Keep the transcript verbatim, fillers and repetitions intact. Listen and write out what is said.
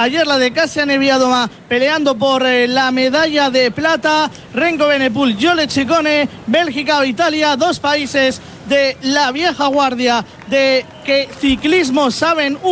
ayer la de Cassiane Viadoma peleando por eh, la medalla de plata, Renko Benepul, Jole Ciccone, Bélgica o Italia, dos países de la vieja guardia de que ciclismo saben un